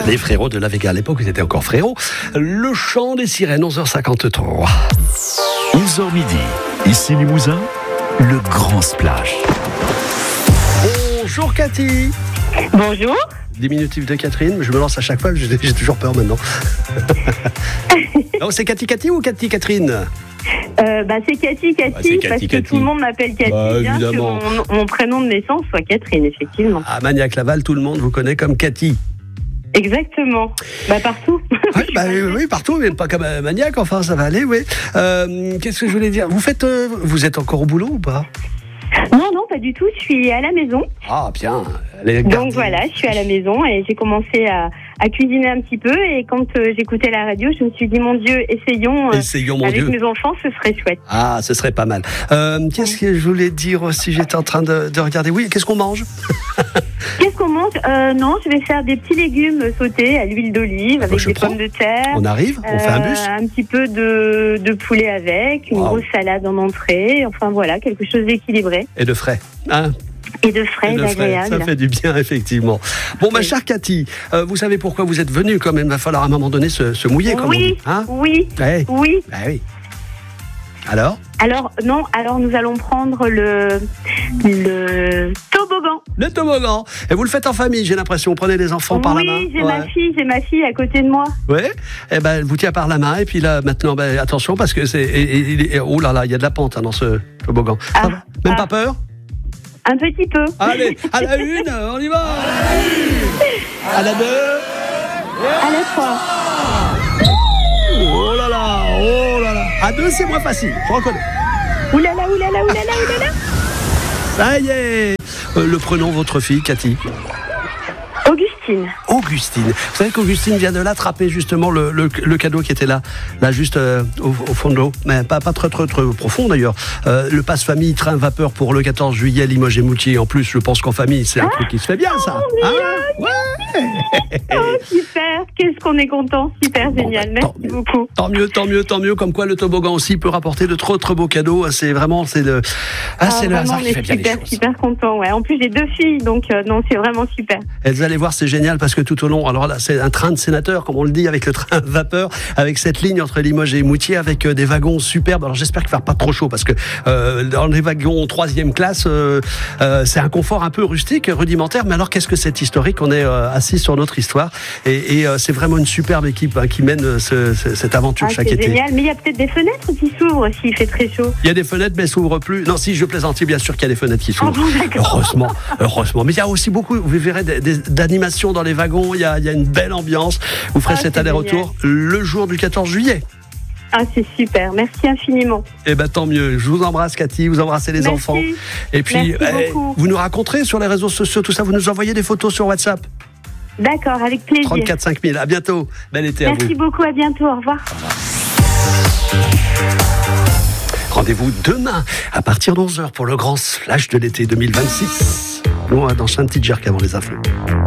Les frérots de la Vega, à l'époque, ils étaient encore frérots. Le chant des sirènes, 11h53. 11h midi, ici Limousin, le grand splash. Bonjour Cathy. Bonjour. Diminutif de Catherine, je me lance à chaque fois, j'ai toujours peur maintenant. Non, c'est Cathy ou Catherine? C'est Cathy, parce que tout le monde m'appelle Cathy, bien évidemment. que mon prénom de naissance soit Catherine, effectivement. À Magnac-Laval, tout le monde vous connaît comme Cathy. Exactement. Partout. Oui, partout, mais pas comme Magnac, enfin, ça va aller, oui. Qu'est-ce que je voulais dire? Vous êtes encore au boulot ou pas? Non, pas du tout, je suis à la maison. Ah, bien. Donc voilà, je suis à la maison et j'ai commencé à cuisiner un petit peu, et quand j'écoutais la radio, je me suis dit, mon Dieu, essayons avec mes enfants, ce serait chouette. Ah, ce serait pas mal. Qu'est-ce que je voulais dire aussi? J'étais en train de regarder. Oui, qu'est-ce qu'on mange? Qu'est-ce qu'on mange? Non, je vais faire des petits légumes sautés à l'huile d'olive avec des pommes de terre. On arrive, on fait un bus. Un petit peu de poulet avec, une grosse salade en entrée. Enfin voilà, quelque chose d'équilibré. Et de frais, hein? Et de frais, d'agréable. Ça fait du bien, effectivement. Bon, ma chère Cathy, vous savez pourquoi vous êtes venue quand même? Il va falloir à un moment donné se mouiller, comme on dit. Hein? Oui. Alors, nous allons prendre le toboggan. Le toboggan. Et vous le faites en famille, j'ai l'impression. Vous prenez les enfants par la main. Oui, j'ai ma fille à côté de moi. Oui. Elle vous tient par la main. Et puis là, maintenant, attention, parce que oh là là, il y a de la pente dans ce toboggan. Ça va? Même pas peur? Un petit peu. Allez, à la une, on y va. À la deux. À la trois. Oh là là. À deux, c'est moins facile, je reconnais. Ouh là là. Ça y est. Le prénom de votre fille, Cathy? Augustine. Vous savez qu'Augustine vient de l'attraper justement le cadeau qui était là juste au fond de l'eau, mais pas très profond d'ailleurs. Le passe famille train vapeur pour le 14 juillet Limoges et Moutier. En plus, je pense qu'en famille, c'est un truc qui se fait bien, ça. Super, qu'est-ce qu'on est content, super génial, merci beaucoup. Tant mieux, comme quoi le toboggan aussi peut rapporter de trop beaux cadeaux. C'est le hasard qui fait bien les choses. Super content, ouais. En plus j'ai 2 filles, donc non, c'est vraiment super. Et vous allez voir, c'est génial parce que tout au long, alors là, c'est un train de sénateur, comme on le dit, avec le train vapeur, avec cette ligne entre Limoges et Moutier, avec des wagons superbes. Alors j'espère qu'il ne va pas trop chaud parce que dans les wagons 3e classe, c'est un confort un peu rustique, rudimentaire. Mais alors qu'est-ce que c'est historique? On est assis sur notre histoire et c'est vraiment une superbe équipe qui mène cette aventure chaque été. C'est génial, mais il y a peut-être des fenêtres qui s'ouvrent s'il fait très chaud. Il y a des fenêtres, mais elles s'ouvrent plus. Non, si je plaisantais, bien sûr qu'il y a des fenêtres qui s'ouvrent. Heureusement. Mais il y a aussi beaucoup, vous verrez, d'animations dans les wagons. Il y a une belle ambiance. Vous ferez cet aller-retour le jour du 14 juillet. Ah, c'est super. Merci infiniment. Tant mieux. Je vous embrasse, Cathy. Vous embrassez les enfants. Et puis, vous nous raconterez sur les réseaux sociaux, tout ça. Vous nous envoyez des photos sur WhatsApp. D'accord, avec plaisir. 34 5000. À bientôt. Bel été à vous. Merci beaucoup. À bientôt. Au revoir. Rendez-vous demain à partir de 11h pour le grand flash de l'été 2026. Nous, dans un petit jerk avant les infos.